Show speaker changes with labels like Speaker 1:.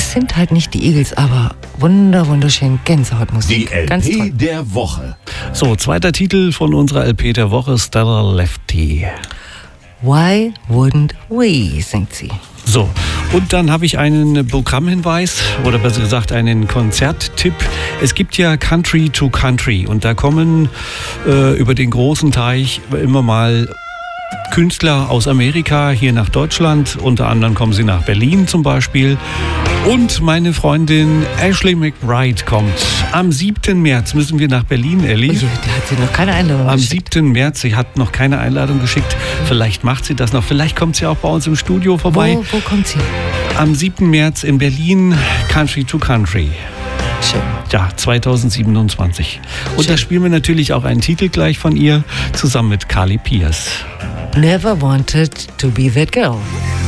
Speaker 1: Es sind halt nicht die Eagles, aber wunderschön Gänsehautmusik.
Speaker 2: Die LP
Speaker 1: Ganz toll.
Speaker 2: der Woche.
Speaker 3: So, zweiter Titel von unserer LP der Woche, Stellar Lefty.
Speaker 1: Why wouldn't we, singt sie.
Speaker 3: So, und dann habe ich einen Programmhinweis oder besser gesagt einen Konzerttipp. Es gibt ja Country to Country und da kommen über den großen Teich immer mal Künstler aus Amerika hier nach Deutschland. Unter anderem kommen sie nach Berlin zum Beispiel. Und meine Freundin Ashley McBride kommt. Am 7. März müssen wir nach Berlin, Ellie.
Speaker 1: Oh je, da hat sie noch keine Einladung
Speaker 3: Am
Speaker 1: geschickt.
Speaker 3: 7. März, sie hat noch keine Einladung geschickt. Vielleicht macht sie das noch. Vielleicht kommt sie auch bei uns im Studio vorbei.
Speaker 1: Wo kommt sie?
Speaker 3: Am 7. März in Berlin, Country to Country.
Speaker 1: Schön.
Speaker 3: Ja, 2027. Und
Speaker 1: Schön.
Speaker 3: da spielen wir natürlich auch einen Titel gleich von ihr, zusammen mit Carly Pearce.
Speaker 1: Never wanted to be that girl.